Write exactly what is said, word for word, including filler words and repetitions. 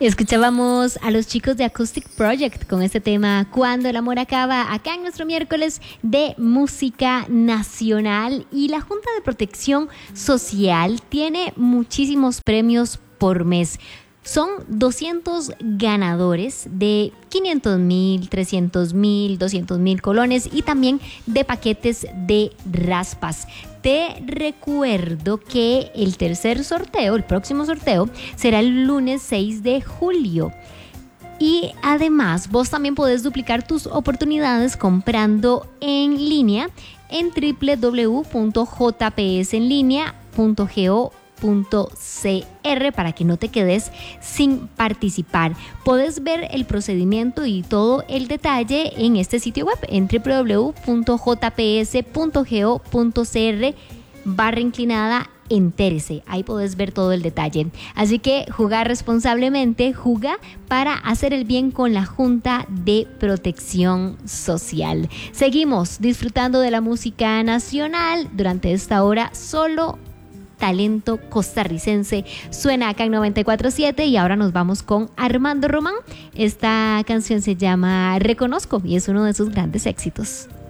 Escuchábamos a los chicos de Acoustic Project con este tema Cuando el amor acaba, acá en nuestro miércoles de música nacional. Y la Junta de Protección Social tiene muchísimos premios por mes. Son doscientos ganadores de quinientos mil, trescientos mil, doscientos mil colones y también de paquetes de raspas. Te recuerdo que el tercer sorteo, el próximo sorteo, será el lunes seis de julio. Y además, vos también podés duplicar tus oportunidades comprando en línea en doble u doble u doble u punto j p s en línea punto go punto c r para que no te quedes sin participar. Puedes ver el procedimiento y todo el detalle en este sitio web en doble u doble u doble u punto j p s punto go punto c r barra inclinada entérese. Ahí puedes ver todo el detalle. Así que jugar responsablemente, juega para hacer el bien con la Junta de Protección Social. Seguimos disfrutando de la música nacional durante esta hora. Solo talento costarricense suena acá en noventa y cuatro punto siete y ahora nos vamos con Armando Román. Esta canción se llama Reconozco y es uno de sus grandes éxitos.